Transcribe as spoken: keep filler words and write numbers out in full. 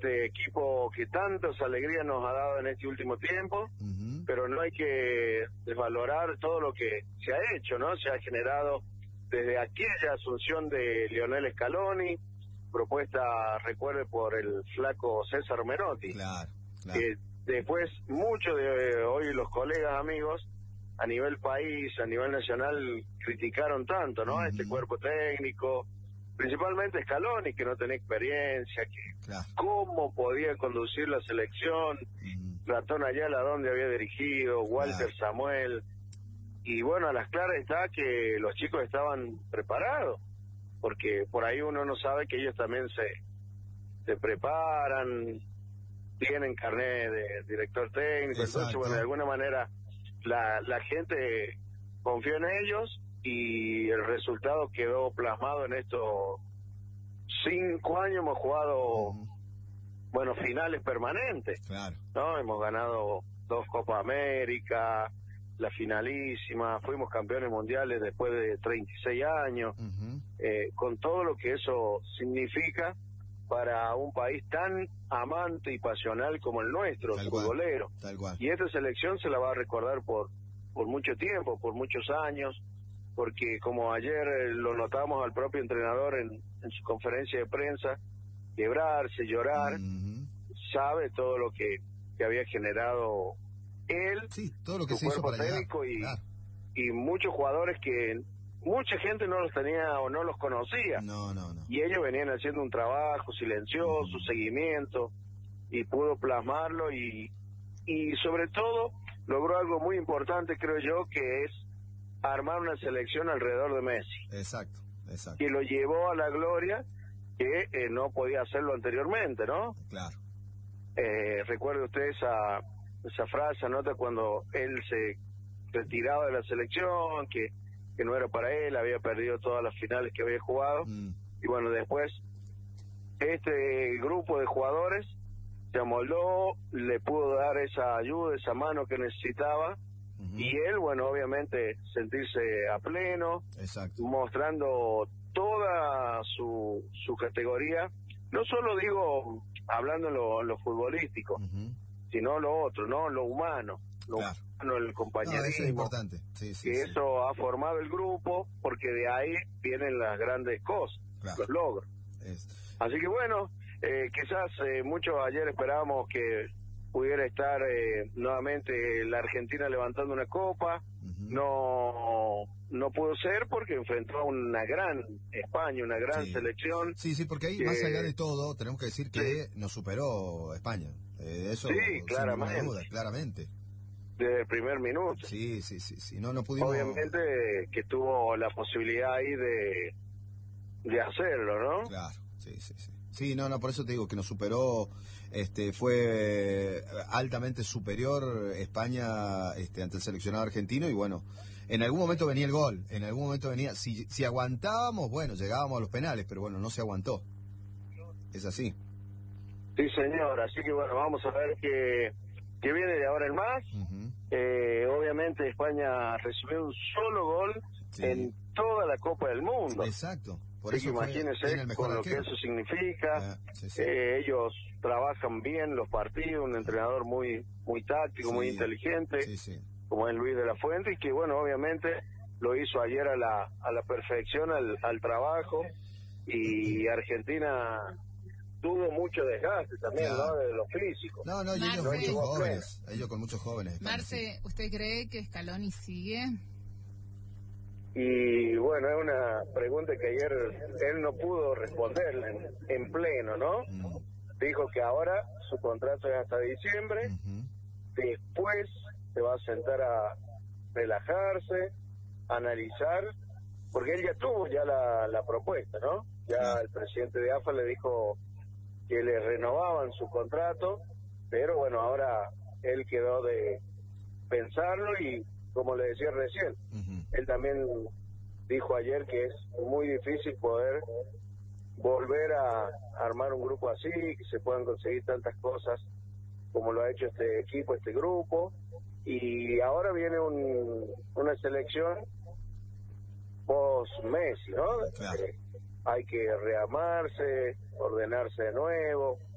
este equipo que tantas alegrías nos ha dado en este último tiempo, uh-huh. pero no hay que desvalorar todo lo que se ha hecho, ¿no? Se ha generado desde aquella asunción de Lionel Scaloni, propuesta, recuerde, por el flaco César Menotti. Claro, claro. Que después, muchos de hoy los colegas, amigos, a nivel país, a nivel nacional, criticaron tanto, ¿no? Uh-huh. Este cuerpo técnico, principalmente Scaloni, que no tenía experiencia, que claro. cómo podía conducir la selección, uh-huh. Ratón Ayala, dónde había dirigido, Walter claro. Samuel, y bueno, a las claras está que los chicos estaban preparados, porque por ahí uno no sabe que ellos también se, se preparan, tienen carnet de director técnico, exacto. Entonces, bueno, de alguna manera la, la gente confió en ellos, y el resultado quedó plasmado en estos cinco años. Hemos jugado, uh-huh. bueno, finales permanentes, claro. ¿no? Hemos ganado dos Copa América, la finalísima, fuimos campeones mundiales después de treinta y seis años, uh-huh. eh, con todo lo que eso significa para un país tan amante y pasional como el nuestro, tal futbolero. Cual, tal cual. Y esta selección se la va a recordar por, por mucho tiempo, por muchos años, porque como ayer lo notamos al propio entrenador en, en su conferencia de prensa, quebrarse, llorar, uh-huh. sabe todo lo que, que había generado él, sí, todo lo que su se hizo cuerpo para técnico llegar. y, Claro. y muchos jugadores que mucha gente no los tenía o no los conocía. No, no, no. Y ellos venían haciendo un trabajo silencioso, uh-huh. seguimiento, y pudo plasmarlo y, y sobre todo logró algo muy importante, creo yo, que es armar una selección alrededor de Messi. Exacto, exacto. Que lo llevó a la gloria que eh, no podía hacerlo anteriormente, ¿no? Claro. Eh, recuerde usted esa, esa frase, nota cuando él se retiraba de la selección, que, que no era para él, había perdido todas las finales que había jugado, mm. y bueno, después este grupo de jugadores se amoldó, le pudo dar esa ayuda, esa mano que necesitaba, uh-huh. y él, bueno, obviamente sentirse a pleno, exacto. mostrando toda su, su categoría, no solo digo, hablando en lo, en lo futbolístico, uh-huh. sino lo otro, ¿no? Lo humano, lo claro. humano, el compañerismo. No, eso es importante. Sí, sí, que sí. eso ha formado el grupo, porque de ahí vienen las grandes cosas, claro. los logros. Es... Así que bueno, eh, quizás eh, muchos ayer esperábamos que pudiera estar eh, nuevamente la Argentina levantando una copa, uh-huh. no no pudo ser porque enfrentó a una gran España, una gran sí. selección. Sí, sí, porque ahí que... más allá de todo tenemos que decir que sí. nos superó España, eh, eso sí, claramente. Sin duda, claramente. Desde el primer minuto. Sí, sí, sí, sí, no, no pudimos... Obviamente que tuvo la posibilidad ahí de, de hacerlo, ¿no? Claro, sí, sí, sí. Sí, no, no, por eso te digo que nos superó, este, fue altamente superior España este, ante el seleccionado argentino y bueno, en algún momento venía el gol, en algún momento venía, si, si aguantábamos, bueno, llegábamos a los penales, pero bueno, no se aguantó. Es así. Sí, señor, así que bueno, vamos a ver qué, qué viene de ahora en más. Uh-huh. Eh, obviamente España recibió un solo gol sí. en toda la Copa del Mundo. Exacto. Por Así eso que imagínense con lo que eso significa. Ah, sí, sí. Eh, ellos trabajan bien los partidos, un entrenador muy muy táctico, sí. muy inteligente, sí, sí. como es Luis de la Fuente, y que bueno, obviamente lo hizo ayer a la a la perfección al, al trabajo, y Argentina tuvo mucho desgaste también, claro. ¿no? De lo físico. No, no, y ellos con muchos jóvenes, ellos con muchos jóvenes. Marce, ¿usted cree que Scaloni sigue? Y bueno, es una pregunta que ayer él no pudo responder en, en pleno, ¿no? Mm. Dijo que ahora su contrato es hasta diciembre, uh-huh. después se va a sentar a relajarse, a analizar, porque él ya tuvo ya la, la propuesta, ¿no? Ya uh-huh. el presidente de A F A le dijo que le renovaban su contrato, pero bueno, ahora él quedó de pensarlo y, como le decía recién, uh-huh. él también dijo ayer que es muy difícil poder volver a armar un grupo así, que se puedan conseguir tantas cosas como lo ha hecho este equipo, este grupo, y ahora viene un, una selección post-Messi, ¿no? Claro. Eh, hay que rearmarse, ordenarse de nuevo,